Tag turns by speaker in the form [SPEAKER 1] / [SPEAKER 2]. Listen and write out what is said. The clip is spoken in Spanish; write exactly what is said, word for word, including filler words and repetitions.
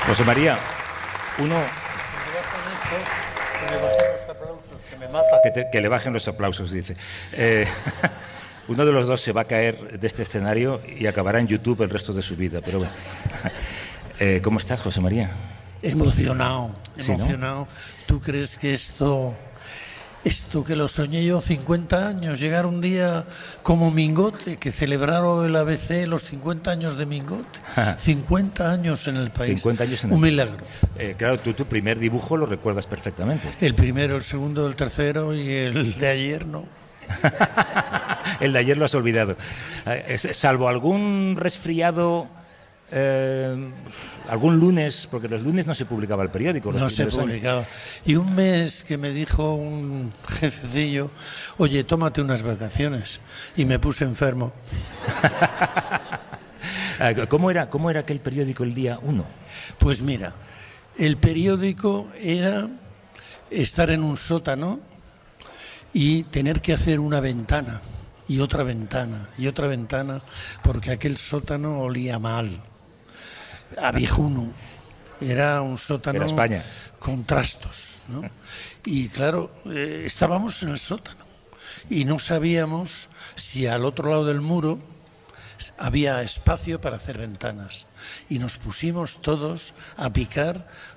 [SPEAKER 1] José María, uno...
[SPEAKER 2] Que le bajen los aplausos, que me mata.
[SPEAKER 1] Que, te, que le bajen los aplausos, dice. Eh, uno de los dos se va a caer de este escenario y acabará en YouTube el resto de su vida. Pero bueno. Eh, ¿Cómo estás, José María?
[SPEAKER 2] Emocionado,
[SPEAKER 1] Sí,
[SPEAKER 2] emocionado.
[SPEAKER 1] ¿no?
[SPEAKER 2] ¿Tú crees que esto, esto que lo soñé yo cincuenta años, llegar un día como Mingote, que celebraron el A B C los cincuenta años de Mingote? cincuenta años en el país.
[SPEAKER 1] cincuenta años en el
[SPEAKER 2] un milagro.
[SPEAKER 1] Eh, claro, tú tu primer dibujo lo recuerdas perfectamente.
[SPEAKER 2] El primero, el segundo, el tercero y el de ayer no.
[SPEAKER 1] El de ayer lo has olvidado. Eh, salvo algún resfriado... Eh, algún lunes, porque los lunes no se publicaba el periódico.
[SPEAKER 2] No se publicaba. Y un mes que me dijo un jefecillo, oye, tómate unas vacaciones. Y me puse enfermo.
[SPEAKER 1] ¿Cómo era, cómo era aquel periódico el día uno?
[SPEAKER 2] Pues mira, el periódico era estar en un sótano y tener que hacer una ventana y otra ventana y otra ventana, porque aquel sótano olía mal, a viejuno. Era un sótano
[SPEAKER 1] era España.
[SPEAKER 2] Con trastos, ¿no? Y claro, eh, estábamos en el sótano y no sabíamos si al otro lado del muro había espacio para hacer ventanas. Y nos pusimos todos a picar